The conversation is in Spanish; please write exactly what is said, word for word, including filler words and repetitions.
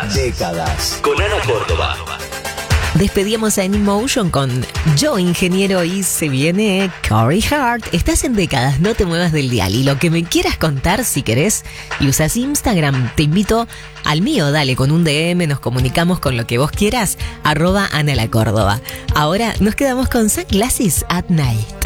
Décadas. Décadas. Con Ana Córdoba. Despedíamos a N-Motion con Yo Ingeniero y se viene Corey Hart. Estás en Décadas, no te muevas del dial. Y lo que me quieras contar, si querés, y usas Instagram, te invito al mío. Dale, con un D M nos comunicamos con lo que vos quieras. Arroba Ana la Córdoba. Ahora nos quedamos con Sunglasses at Night.